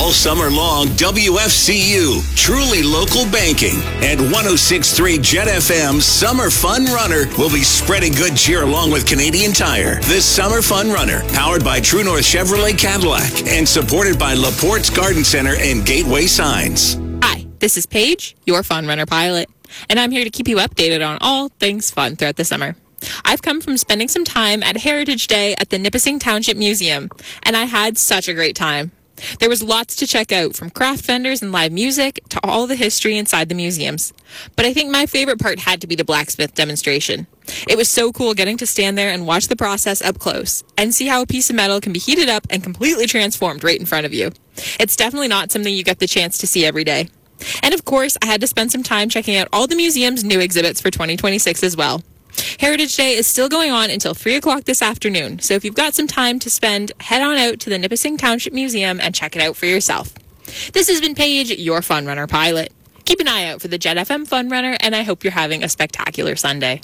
All summer long, WFCU, truly local banking, and 106.3 Jet FM's Summer Fun Runner will be spreading good cheer along with Canadian Tire. This Summer Fun Runner, powered by True North Chevrolet Cadillac and supported by LaPorte's Garden Center and Gateway Signs. Hi, this is Paige, your Fun Runner pilot, and I'm here to keep you updated on all things fun throughout the summer. I've come from spending some time at Heritage Day at the Nipissing Township Museum, and I had such a great time. There was lots to check out, from craft vendors and live music to all the history inside the museums. But I think my favorite part had to be the blacksmith demonstration. It was so cool getting to stand there and watch the process up close and see how a piece of metal can be heated up and completely transformed right in front of you. It's definitely not something you get the chance to see every day. And of course, I had to spend some time checking out all the museum's new exhibits for 2026 as well. Heritage Day is still going on until 3 o'clock this afternoon, so if you've got some time to spend, head on out to the Nipissing Township Museum and check it out for yourself. This has been Paige, your Fun Runner pilot. Keep an eye out for the Jet FM Fun Runner, and I hope you're having a spectacular Sunday.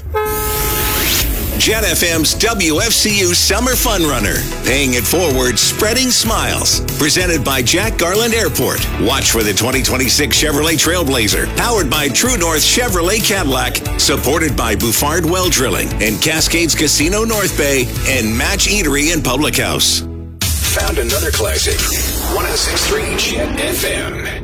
Jet FM's WFCU Summer Fun Runner, paying it forward, spreading smiles. Presented by Jack Garland Airport. Watch for the 2026 Chevrolet Trailblazer, powered by True North Chevrolet Cadillac, supported by Bouffard Well Drilling and Cascades Casino North Bay and Match Eatery and Public House. Found another classic. 106.3 Jet FM.